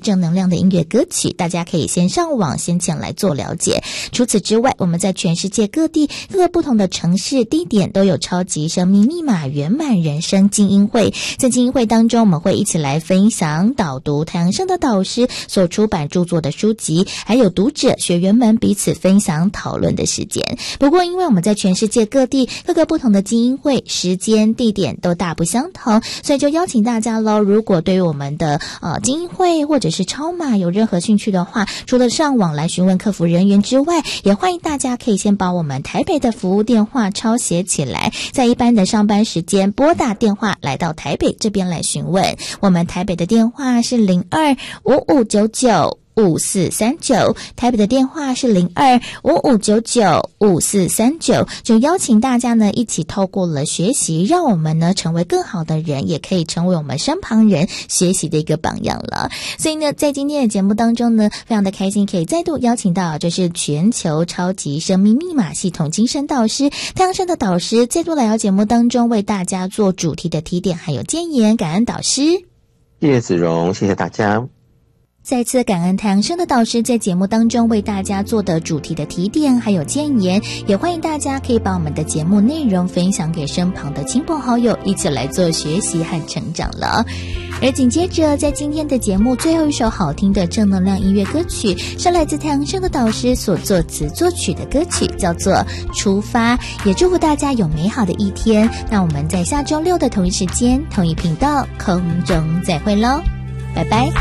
正能量的音乐歌曲，大家可以先上网先前来做了解。除此之外，我们在全世界各地各个不同的城市地点都有超级生命密码圆满人生精英会，在精英会当中，我们会一起来分享导读太阳盛德导师所出版著作的书籍，还有读者学员们彼此分享讨论的时间。不过因为我们在全世界各地各个不同的精英会时间地点都大不相同，所以就邀请大家咯，如果对于我们的精英会或者是超码有任何兴趣的话，除了上网来询问客服人员之外，也欢迎大家可以先把我们台北的服务电话抄写起来，在一般的上班时间拨打电话来到台北这边来询问。我们台北的电话是0255995439，台北的电话是0255995439，就邀请大家呢一起透过了学习，让我们呢成为更好的人，也可以成为我们身旁人学习的一个榜样了。所以呢，在今天的节目当中呢，非常的开心可以再度邀请到就是全球超级生命密码系统精神导师太阳盛德导师，再度来到节目当中为大家做主题的提点还有建言，感恩导师。 谢谢子荣，谢谢大家。 再次感恩太阳盛德导师在节目当中为大家做的主题的提点还有建言，也欢迎大家可以把我们的节目内容分享给身旁的亲朋好友，一起来做学习和成长了。而紧接着在今天的节目最后一首好听的正能量音乐歌曲是来自太阳盛德导师所作词作曲的歌曲，叫做《出发》，也祝福大家有美好的一天。那我们在下周六的同一时间同一频道空中再会咯，拜拜。